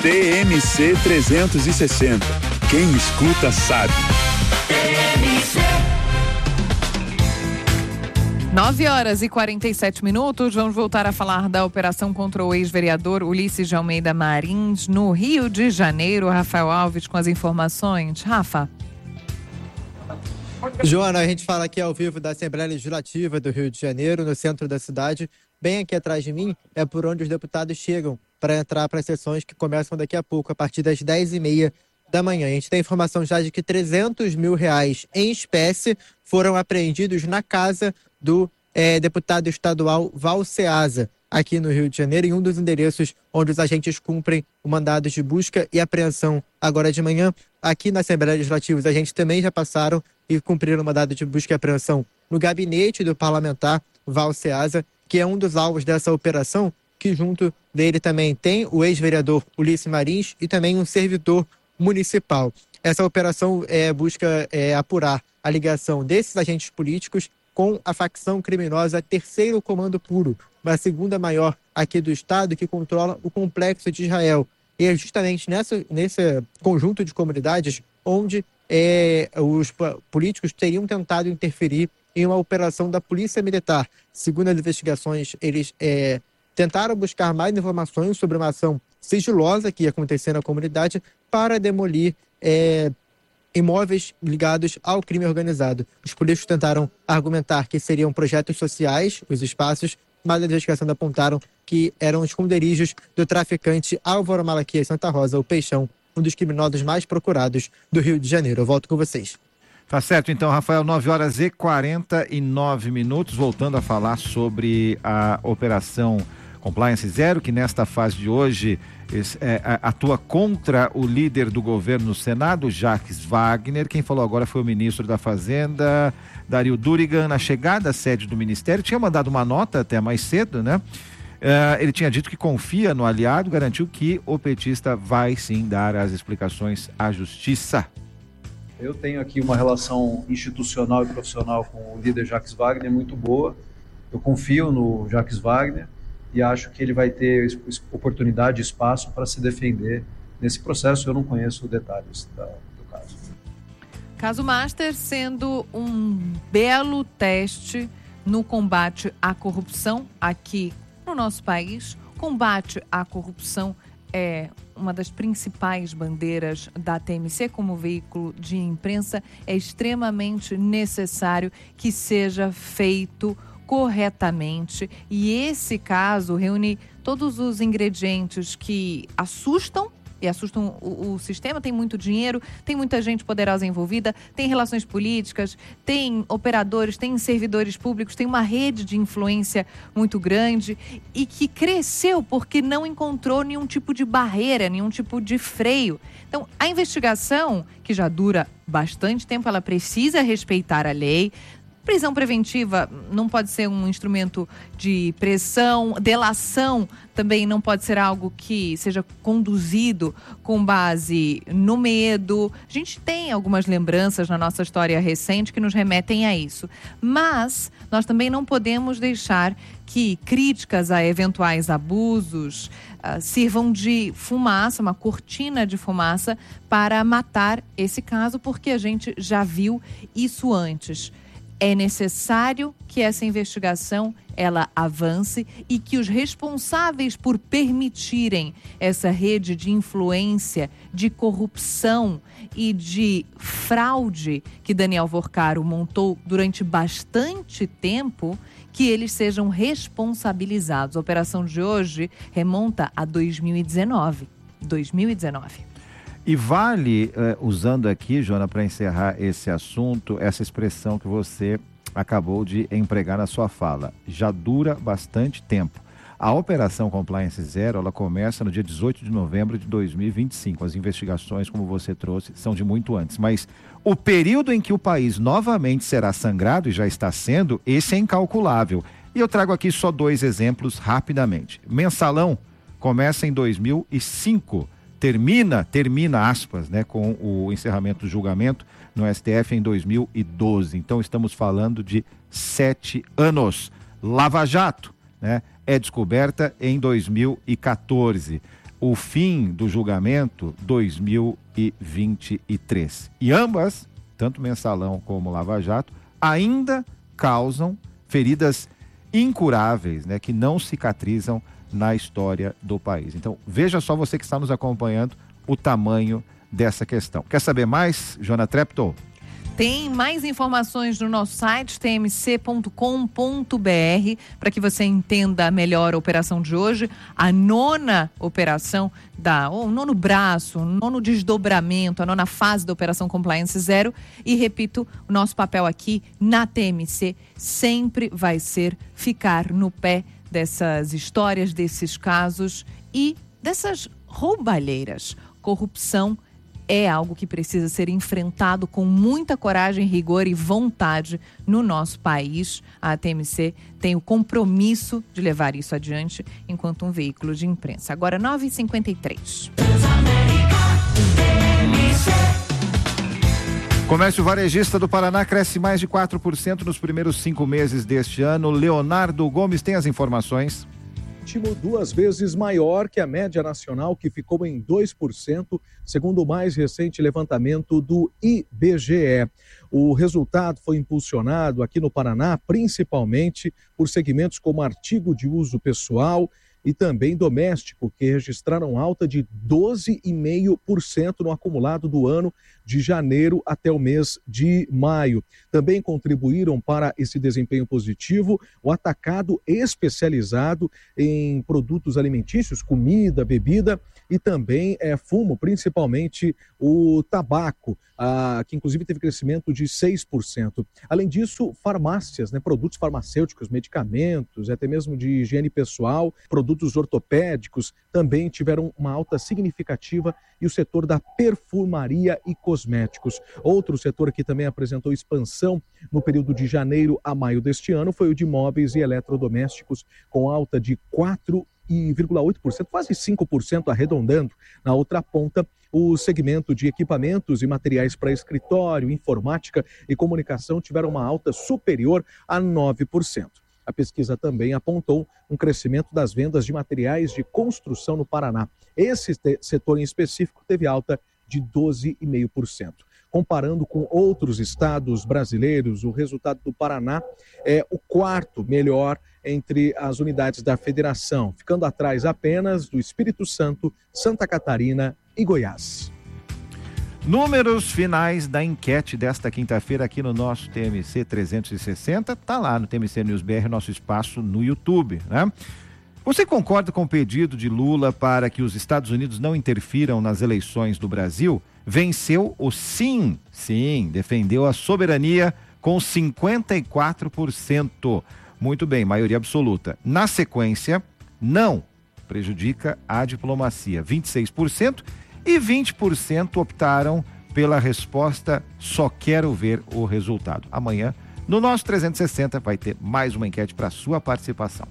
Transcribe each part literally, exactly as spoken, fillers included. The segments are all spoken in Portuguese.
T M C trezentos e sessenta. Quem escuta sabe. nove horas e quarenta e sete minutos, vamos voltar a falar da operação contra o ex-vereador Ulisses de Almeida Marins, no Rio de Janeiro. Rafael Alves com as informações. Rafa. Joana, a gente fala aqui ao vivo da Assembleia Legislativa do Rio de Janeiro, no centro da cidade. Bem aqui atrás de mim é por onde os deputados chegam para entrar para as sessões que começam daqui a pouco, a partir das dez e meia da manhã. A gente tem informação já de que trezentos mil reais em espécie foram apreendidos na casa do é, deputado estadual Val Ceasa, aqui no Rio de Janeiro, em um dos endereços onde os agentes cumprem o mandado de busca e apreensão agora de manhã. Aqui na Assembleia Legislativa, os agentes também já passaram e cumpriram o mandado de busca e apreensão no gabinete do parlamentar Val Ceasa, que é um dos alvos dessa operação, que junto dele também tem o ex-vereador Ulisses Marins e também um servidor municipal. Essa operação é, busca é, apurar a ligação desses agentes políticos com a facção criminosa Terceiro Comando Puro, uma segunda maior aqui do estado que controla o complexo de Israel. E é justamente nessa, nesse conjunto de comunidades onde é, os políticos teriam tentado interferir em uma operação da Polícia Militar. Segundo as investigações, eles é, tentaram buscar mais informações sobre uma ação sigilosa que ia acontecer na comunidade para demolir é, imóveis ligados ao crime organizado. Os políticos tentaram argumentar que seriam projetos sociais, os espaços, mas a investigação apontaram que eram esconderijos do traficante Álvaro Malaquias Santa Rosa, o Peixão, um dos criminosos mais procurados do Rio de Janeiro. Eu volto com vocês. Tá certo, então, Rafael, nove horas e quarenta e nove minutos, voltando a falar sobre a operação Compliance Zero, que nesta fase de hoje é, atua contra o líder do governo no Senado, Jacques Wagner. Quem falou agora foi o ministro da Fazenda, Dario Durigan, na chegada à sede do Ministério. Tinha mandado uma nota até mais cedo, né? Uh, ele tinha dito que confia no aliado, garantiu que o petista vai sim dar as explicações à Justiça. Eu tenho aqui uma relação institucional e profissional com o líder Jacques Wagner muito boa. Eu confio no Jacques Wagner e acho que ele vai ter oportunidade e espaço para se defender nesse processo. Eu não conheço detalhes da, do caso. Caso Master sendo um belo teste no combate à corrupção aqui no nosso país. Combate à corrupção é uma das principais bandeiras da T M C como veículo de imprensa. É extremamente necessário que seja feito corretamente, e esse caso reúne todos os ingredientes que assustam e assustam o, o sistema. Tem muito dinheiro, tem muita gente poderosa envolvida, tem relações políticas, tem operadores, tem servidores públicos, tem uma rede de influência muito grande e que cresceu porque não encontrou nenhum tipo de barreira, nenhum tipo de freio. Então, a investigação, que já dura bastante tempo, ela precisa respeitar a lei. Prisão preventiva não pode ser um instrumento de pressão, delação também não pode ser algo que seja conduzido com base no medo. A gente tem algumas lembranças na nossa história recente que nos remetem a isso. Mas nós também não podemos deixar que críticas a eventuais abusos uh, sirvam de fumaça, uma cortina de fumaça para matar esse caso, porque a gente já viu isso antes. É necessário que essa investigação ela avance e que os responsáveis por permitirem essa rede de influência, de corrupção e de fraude que Daniel Vorcaro montou durante bastante tempo, que eles sejam responsabilizados. A operação de hoje remonta a dois mil e dezenove. dois mil e dezenove. E vale, eh, usando aqui, Joana, para encerrar esse assunto, essa expressão que você acabou de empregar na sua fala. Já dura bastante tempo. A Operação Compliance Zero, ela começa no dia dezoito de novembro de dois mil e vinte e cinco. As investigações, como você trouxe, são de muito antes. Mas o período em que o país novamente será sangrado, e já está sendo, esse é incalculável. E eu trago aqui só dois exemplos rapidamente. Mensalão começa em dois mil e cinco. Termina, termina aspas, né, com o encerramento do julgamento no S T F em dois mil e doze. Então estamos falando de sete anos. Lava Jato, né, é descoberta em dois mil e quatorze. o fim do julgamento dois mil e vinte e três. E ambas, tanto Mensalão como Lava Jato, ainda causam feridas incuráveis, né, que não cicatrizam na história do país. Então, veja só, você que está nos acompanhando, o tamanho dessa questão. Quer saber mais, Joana Treptow? Tem mais informações no nosso site, t m c ponto com ponto b r, para que você entenda melhor a operação de hoje, a nona operação, da, o nono braço, o nono desdobramento, a nona fase da Operação Compliance Zero. E, repito, o nosso papel aqui na T M C sempre vai ser ficar no pé dessas histórias, desses casos e dessas roubalheiras. Corrupção é algo que precisa ser enfrentado com muita coragem, rigor e vontade no nosso país. A T M C tem o compromisso de levar isso adiante enquanto um veículo de imprensa. Agora, nove e cinquenta e três. Comércio varejista do Paraná cresce mais de quatro por cento nos primeiros cinco meses deste ano. Leonardo Gomes tem as informações. Duas vezes maior que a média nacional, que ficou em dois por cento, segundo o mais recente levantamento do I B G E. O resultado foi impulsionado aqui no Paraná, principalmente por segmentos como artigo de uso pessoal e também doméstico, que registraram alta de doze vírgula cinco por cento no acumulado do ano de janeiro até o mês de maio. Também contribuíram para esse desempenho positivo o atacado especializado em produtos alimentícios, comida, bebida e também é, fumo, principalmente o tabaco, ah, que inclusive teve crescimento de seis por cento. Além disso, farmácias, né, produtos farmacêuticos, medicamentos, até mesmo de higiene pessoal, produtos ortopédicos também tiveram uma alta significativa, e o setor da perfumaria e cosméticos. Outro setor que também apresentou expansão no período de janeiro a maio deste ano foi o de móveis e eletrodomésticos, com alta de quatro vírgula oito por cento, quase cinco por cento arredondando. Na outra ponta, o segmento de equipamentos e materiais para escritório, informática e comunicação tiveram uma alta superior a nove por cento. A pesquisa também apontou um crescimento das vendas de materiais de construção no Paraná. Esse setor em específico teve alta de doze vírgula cinco por cento. Comparando com outros estados brasileiros, o resultado do Paraná é o quarto melhor entre as unidades da federação, ficando atrás apenas do Espírito Santo, Santa Catarina e Goiás. Números finais da enquete desta quinta-feira aqui no nosso T M C trezentos e sessenta, tá lá no T M C News B R, nosso espaço no YouTube, né? Você concorda com o pedido de Lula para que os Estados Unidos não interfiram nas eleições do Brasil? Venceu o sim, sim, defendeu a soberania com cinquenta e quatro por cento. Muito bem, maioria absoluta. Na sequência, não, prejudica a diplomacia, vinte e seis por cento. E vinte por cento optaram pela resposta só quero ver o resultado. Amanhã, no nosso trezentos e sessenta, vai ter mais uma enquete para sua participação.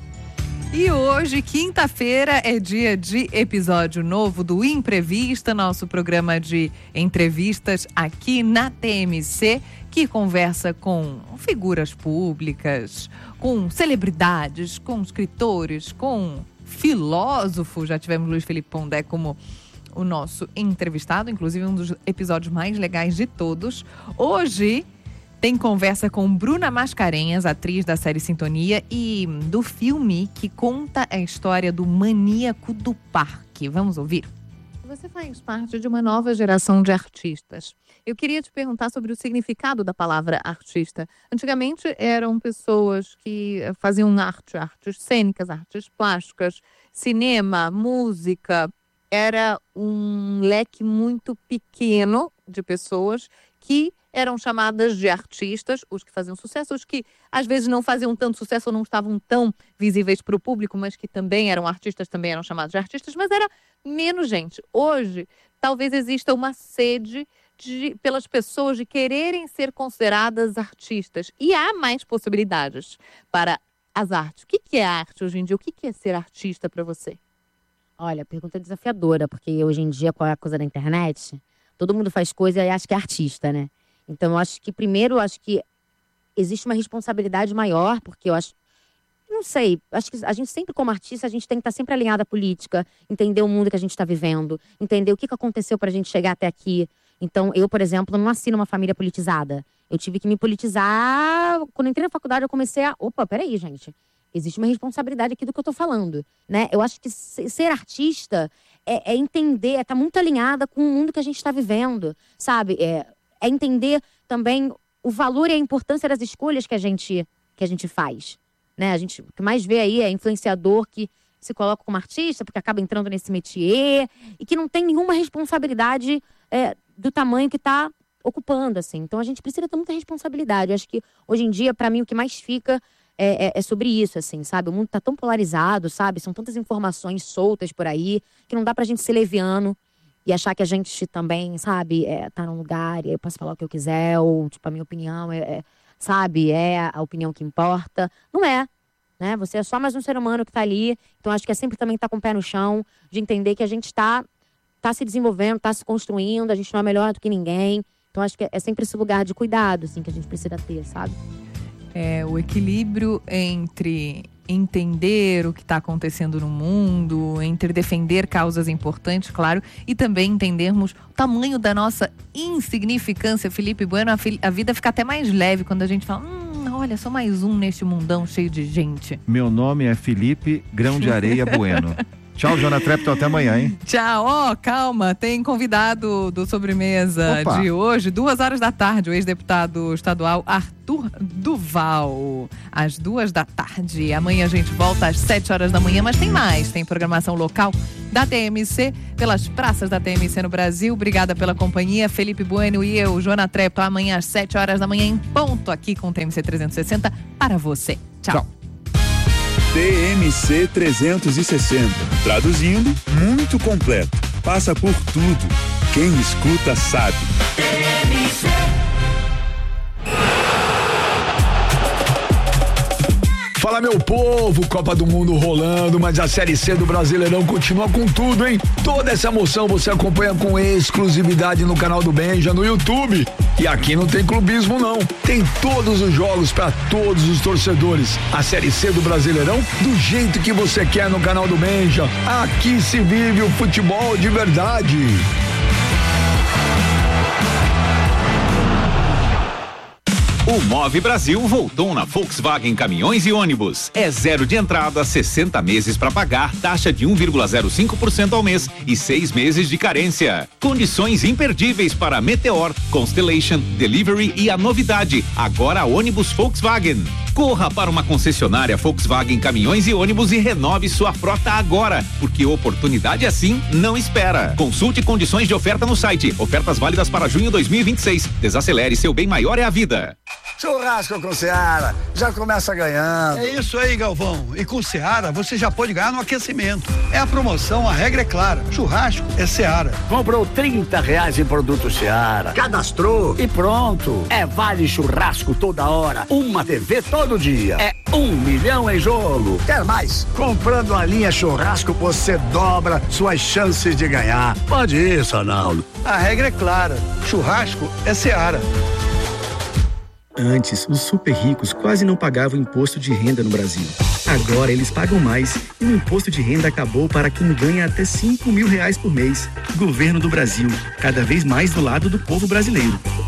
E hoje, quinta-feira, é dia de episódio novo do Imprevista, nosso programa de entrevistas aqui na T M C, que conversa com figuras públicas, com celebridades, com escritores, com filósofos. Já tivemos Luiz Felipe Pondé como o nosso entrevistado, inclusive um dos episódios mais legais de todos. Hoje tem conversa com Bruna Mascarenhas, atriz da série Sintonia e do filme que conta a história do maníaco do parque. Vamos ouvir? Você faz parte de uma nova geração de artistas. Eu queria te perguntar sobre o significado da palavra artista. Antigamente eram pessoas que faziam arte, artes cênicas, artes plásticas, cinema, música. Era um leque muito pequeno de pessoas que eram chamadas de artistas, os que faziam sucesso, os que às vezes não faziam tanto sucesso ou não estavam tão visíveis para o público, mas que também eram artistas, também eram chamados de artistas, mas era menos gente. Hoje, talvez exista uma sede de, pelas pessoas de quererem ser consideradas artistas. E há mais possibilidades para as artes. O que, que é arte hoje em dia? O que, que é ser artista para você? Olha, pergunta desafiadora, porque hoje em dia, com a coisa da internet, todo mundo faz coisa e acha que é artista, né? Então, eu acho que, primeiro, eu acho que existe uma responsabilidade maior, porque eu acho... não sei, acho que a gente sempre como artista, a gente tem que estar sempre alinhado à política, entender o mundo que a gente está vivendo, entender o que, que aconteceu pra gente chegar até aqui. Então, eu, por exemplo, não nasci numa família politizada. Eu tive que me politizar, quando entrei na faculdade eu comecei a, opa, peraí, gente, existe uma responsabilidade aqui do que eu tô falando, né? Eu acho que ser artista é, é entender, é estar muito alinhada com o mundo que a gente está vivendo, sabe? É, é entender também o valor e a importância das escolhas que a gente, que a gente faz. Né? A gente, o que mais vê aí é influenciador que se coloca como artista porque acaba entrando nesse métier e que não tem nenhuma responsabilidade é, do tamanho que está ocupando, assim. Então a gente precisa ter muita responsabilidade. Eu acho que hoje em dia, para mim, o que mais fica é, é, é sobre isso, assim, sabe? O mundo está tão polarizado, sabe? São tantas informações soltas por aí que não dá pra gente ser leviano e achar que a gente também, sabe, é, tá num lugar e eu posso falar o que eu quiser ou, tipo, a minha opinião é... é sabe, é a opinião que importa. Não é, né? Você é só mais um ser humano que tá ali. Então, acho que é sempre também estar com o pé no chão, de entender que a gente tá, tá se desenvolvendo, tá se construindo, a gente não é melhor do que ninguém. Então, acho que é sempre esse lugar de cuidado, assim, que a gente precisa ter, sabe? É, o equilíbrio entre entender o que está acontecendo no mundo, entre defender causas importantes, claro, e também entendermos o tamanho da nossa insignificância. Felipe Bueno, a, a vida fica até mais leve quando a gente fala, hum, olha, só mais um neste mundão cheio de gente. Meu nome é Felipe Grão de Areia Bueno. Tchau, Jona Trepton, até amanhã, hein? Tchau, ó, oh, calma, tem convidado do Sobremesa Opa. de hoje, duas horas da tarde, o ex-deputado estadual Arthur Duval, às duas da tarde. Amanhã a gente volta às sete horas da manhã, mas tem mais, tem programação local da T M C, pelas praças da T M C no Brasil. Obrigada pela companhia, Felipe Bueno e eu, Jona Trepton, amanhã às sete horas da manhã em ponto, aqui com o T M C trezentos e sessenta para você. Tchau. Tchau. T M C trezentos e sessenta. Traduzindo, muito completo. Passa por tudo. Quem escuta sabe. T M C. Fala, meu povo, Copa do Mundo rolando, mas a Série C do Brasileirão continua com tudo, hein? Toda essa emoção você acompanha com exclusividade no canal do Benja, no YouTube. E aqui não tem clubismo, não. Tem todos os jogos para todos os torcedores. A Série C do Brasileirão, do jeito que você quer no canal do Benja. Aqui se vive o futebol de verdade. O Move Brasil voltou na Volkswagen Caminhões e Ônibus. É zero de entrada, sessenta meses para pagar, taxa de um vírgula zero cinco por cento ao mês e seis meses de carência. Condições imperdíveis para Meteor, Constellation, Delivery e a novidade, agora ônibus Volkswagen. Corra para uma concessionária Volkswagen Caminhões e Ônibus e renove sua frota agora, porque oportunidade assim não espera. Consulte condições de oferta no site. Ofertas válidas para junho de dois mil e vinte e seis. Desacelere, seu bem maior é a vida. Churrasco com Seara, já começa ganhando. É isso aí, Galvão. E com Seara você já pode ganhar no aquecimento. É a promoção, a regra é clara. Churrasco é Seara. Comprou trinta reais em produto Seara, cadastrou e pronto. É vale churrasco toda hora, uma T V todo dia. É um milhão em jogo. Quer mais? Comprando a linha churrasco você dobra suas chances de ganhar. Pode isso, Arnaldo. A regra é clara. Churrasco é Seara. Antes, os super ricos quase não pagavam imposto de renda no Brasil. Agora eles pagam mais e o imposto de renda acabou para quem ganha até cinco mil reais por mês. Governo do Brasil, cada vez mais do lado do povo brasileiro.